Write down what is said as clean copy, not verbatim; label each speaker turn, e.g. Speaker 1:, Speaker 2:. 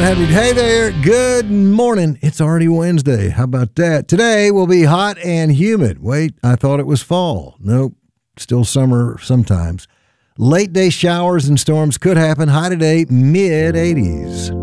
Speaker 1: howdy. Hey there. Good morning. It's already Wednesday. How about that? Today will be hot and humid. Wait, I thought it was fall. Nope. Still summer sometimes. Late day showers and storms could happen. High today, mid 80s.